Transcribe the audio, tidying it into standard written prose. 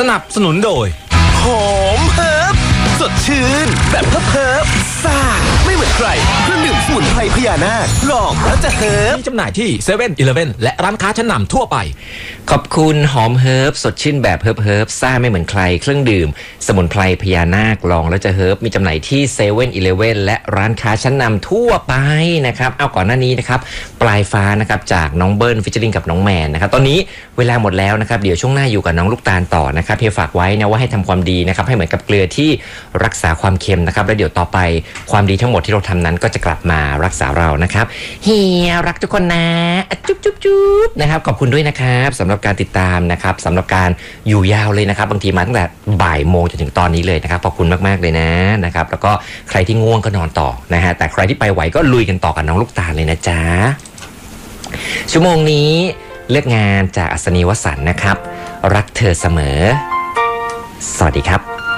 นับสนุนโดยหอมเฮิร์บสดชื่นแบบเฮิร์บซ่าไม่เหมือนใครเครื่องดื่มสมุนไพรพญานาคลองแล้วจะเฮิร์บมีจำหน่ายที่เซเว่นอีเลฟเว่นและร้านค้าชั้นนำทั่วไปขอบคุณหอมเฮิร์บสดชื่นแบบเฮิร์บซ่าไม่เหมือนใครเครื่องดื่มสมุนไพรพญานาคลองแล้วจะเฮิร์บมีจำหน่ายที่เซเว่นอีเลฟเว่นและร้านค้าชั้นนำทั่วไปนะครับเอาก่อนหน้านี้นะครับปลายฟ้านะครับจากน้องเบิ้ลฟิชเชอริงกับน้องแมนนะครับตอนนี้เวลาหมดแล้วนะครับเดี๋ยวช่วงหน้าอยู่กับน้องลูกตาลต่อนะครับเฮียฝากไว้นะว่าให้ทำความดีนะครับให้เหมือนกับเกลือที่รักษาความเค็มนะครับแล้วเดี๋ยวต่อไปความดีทั้งหมดที่เราทำนั้นก็จะกลับมารักษาเรานะครับเฮียรักทุกคนนะจุ๊บจุ๊บจุ๊บนะครับขอบคุณด้วยนะครับสำหรับการติดตามนะครับสำหรับการอยู่ยาวเลยนะครับบางทีมาตั้งแต่บ่ายโมงจนถึงตอนนี้เลยนะครับขอบคุณมากๆเลยนะครับแล้วก็ใครที่ง่วงก็นอนต่อนะฮะแต่ใครที่ไปไหวก็ลุยกันต่อกับน้องลูกตาลเลยนะจ๊ะชั่วโมงนี้เลือกงานจากอัศนีวสันต์นะครับรักเธอเสมอสวัสดีครับ